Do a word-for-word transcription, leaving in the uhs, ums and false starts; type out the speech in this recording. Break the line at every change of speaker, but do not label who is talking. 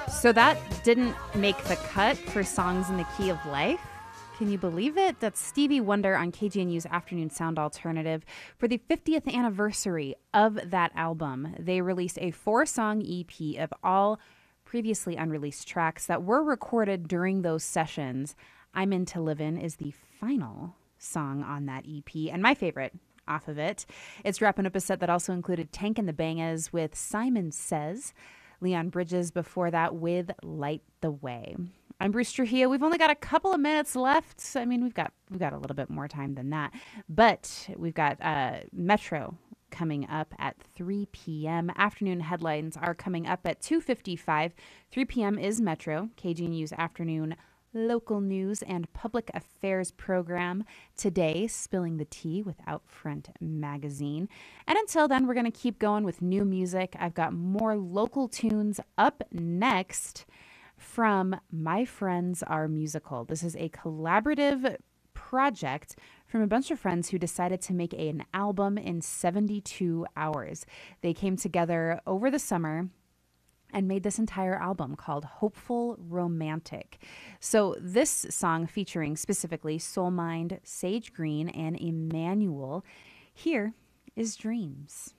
So that didn't make the cut for Songs in the Key of Life. Can you believe it? That's Stevie Wonder on K G N U's Afternoon Sound Alternative. For the fiftieth anniversary of that album, they released a four-song E P of all previously unreleased tracks that were recorded during those sessions. I'm Into Livin' is the final song on that E P, and my favorite off of it. It's wrapping up a set that also included Tank and the Bangas with Simon Says, Leon Bridges before that with Light the Way. I'm Bruce Trujillo. We've only got a couple of minutes left. I mean, we've got we've got a little bit more time than that, but we've got uh, Metro coming up at three p.m. Afternoon headlines are coming up at two fifty-five. three p.m. is Metro, K G N U's afternoon local news and public affairs program. Today, Spilling the Tea with Outfront Magazine. And until then, we're going to keep going with new music. I've got more local tunes up next from My Friends Are Musical. This is a collaborative project from a bunch of friends who decided to make an album in seventy-two hours. They came together over the summer and made this entire album called Hopeful Romantic. So this song featuring specifically Soul Mind, Sage Green, and Emmanuel, here is Dreams.